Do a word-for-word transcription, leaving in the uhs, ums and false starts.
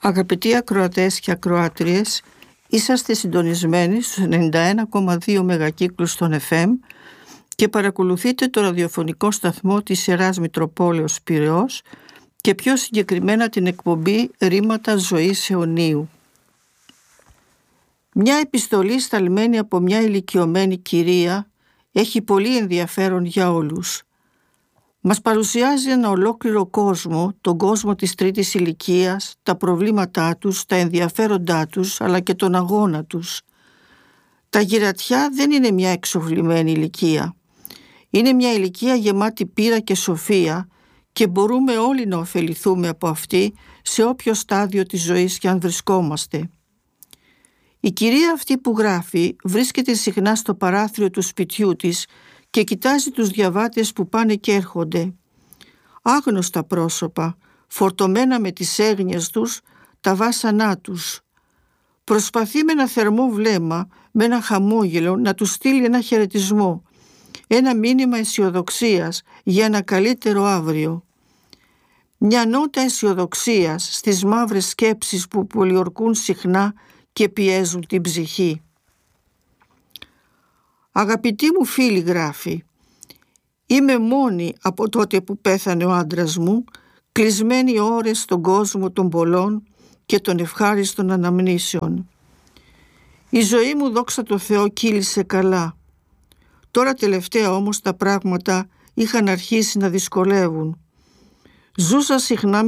Αγαπητοί ακροατές και ακροάτριες, είσαστε συντονισμένοι στους ενενήντα ένα κόμμα δύο μεγακύκλους των εφ εμ και παρακολουθείτε το ραδιοφωνικό σταθμό της Ιεράς Μητροπόλεως Πειραιώς και πιο συγκεκριμένα την εκπομπή «Ρήματα Ζωής Αιωνίου». Μια επιστολή σταλμένη από μια ηλικιωμένη κυρία έχει πολύ ενδιαφέρον για όλους. Μας παρουσιάζει ένα ολόκληρο κόσμο, τον κόσμο της τρίτης ηλικίας, τα προβλήματά τους, τα ενδιαφέροντά τους, αλλά και τον αγώνα τους. Τα γυρατιά δεν είναι μια εξοφλημένη ηλικία. Είναι μια ηλικία γεμάτη πείρα και σοφία και μπορούμε όλοι να ωφεληθούμε από αυτή σε όποιο στάδιο της ζωής και αν βρισκόμαστε. Η κυρία αυτή που γράφει βρίσκεται συχνά στο παράθυρο του σπιτιού της και κοιτάζει τους διαβάτες που πάνε και έρχονται. Άγνωστα πρόσωπα, φορτωμένα με τις έγνοιες τους, τα βάσανά τους. Προσπαθεί με ένα θερμό βλέμμα, με ένα χαμόγελο να τους στείλει ένα χαιρετισμό, ένα μήνυμα αισιοδοξίας για ένα καλύτερο αύριο. Μια νότα αισιοδοξίας στις μαύρες σκέψεις που πολιορκούν συχνά και πιέζουν την ψυχή. «Αγαπητοί μου φίλοι», γράφει, «είμαι μόνη από τότε που πέθανε ο άντρας μου, κλεισμένη ώρες στον κόσμο των πολλών και των ευχάριστων αναμνήσεων. Η ζωή μου, δόξα τω Θεώ, κύλησε καλά. Τώρα τελευταία όμως τα πράγματα είχαν αρχίσει να δυσκολεύουν. Ζούσα συχνά